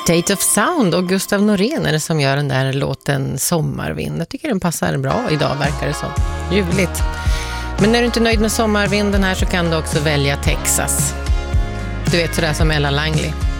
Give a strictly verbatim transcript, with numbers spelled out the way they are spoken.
State of Sound och Gustav Norén är det som gör den där låten Sommarvind. Jag tycker den passar bra idag, verkar det som. Ljuvligt. Men när du inte är nöjd med sommarvinden här så kan du också välja Texas. Du vet, sådär som Ella Langley.